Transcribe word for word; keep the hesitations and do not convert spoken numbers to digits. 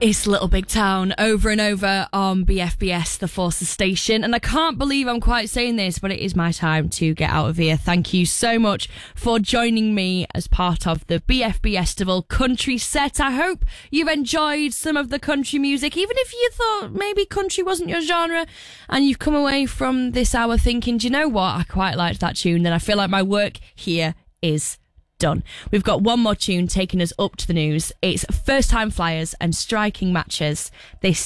It's Little Big Town over and over on B F B S, the Forces station. And I can't believe I'm quite saying this, but it is my time to get out of here. Thank you so much for joining me as part of the B F B Estival Country Set. I hope you've enjoyed some of the country music, even if you thought maybe country wasn't your genre and you've come away from this hour thinking, do you know what? I quite liked that tune. Then I feel like my work here is done. We've got one more tune taking us up to the news. It's First Time Flyers and Striking Matches. This